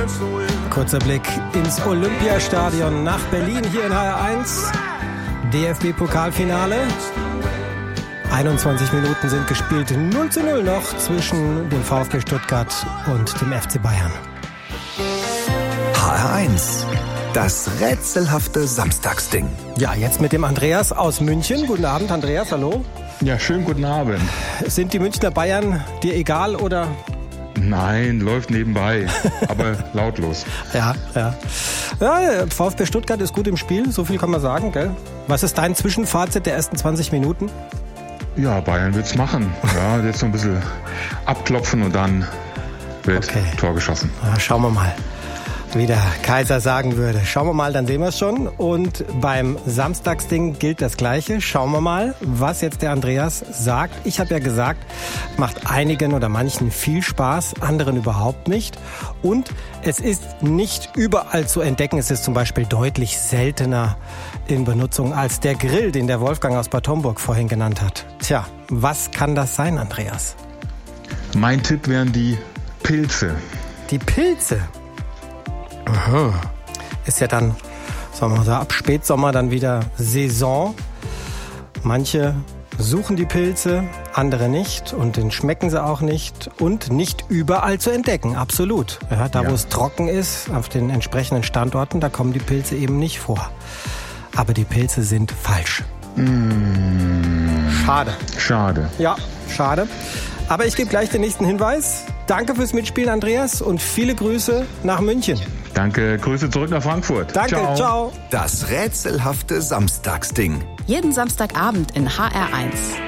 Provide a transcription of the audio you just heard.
Kurzer Blick ins Olympiastadion nach Berlin hier in HR1. DFB-Pokalfinale. 21 Minuten sind gespielt. 0:0 noch zwischen dem VfB Stuttgart und dem FC Bayern. HR1, das rätselhafte Samstagsding. Ja, jetzt mit dem Andreas aus München. Guten Abend, Andreas, hallo. Ja, schönen guten Abend. Sind die Münchner Bayern dir egal oder? Nein, läuft nebenbei, aber lautlos. Ja, VfB Stuttgart ist gut im Spiel, so viel kann man sagen, gell? Was ist dein Zwischenfazit der ersten 20 Minuten? Ja, Bayern wird's machen. Ja, jetzt noch ein bisschen abklopfen und dann wird Tor geschossen. Ja, schauen wir mal, wie der Kaiser sagen würde. Schauen wir mal, dann sehen wir es schon. Und beim Samstagsding gilt das Gleiche. Schauen wir mal, was jetzt der Andreas sagt. Ich habe ja gesagt, macht einigen oder manchen viel Spaß, anderen überhaupt nicht. Und es ist nicht überall zu entdecken. Es ist zum Beispiel deutlich seltener in Benutzung als der Grill, den der Wolfgang aus Bad Homburg vorhin genannt hat. Tja, was kann das sein, Andreas? Mein Tipp wären die Pilze. Die Pilze? Aha. Ist ja dann, sagen wir mal so, ab Spätsommer dann wieder Saison. Manche suchen die Pilze, andere nicht und den schmecken sie auch nicht und nicht überall zu entdecken, absolut. Ja, da wo es trocken ist, auf den entsprechenden Standorten, da kommen die Pilze eben nicht vor. Aber die Pilze sind falsch. Schade. Ja, schade. Aber ich gebe gleich den nächsten Hinweis. Danke fürs Mitspielen, Andreas, und viele Grüße nach München. Danke, Grüße zurück nach Frankfurt. Danke, ciao. Das rätselhafte Samstagsding. Jeden Samstagabend in HR1.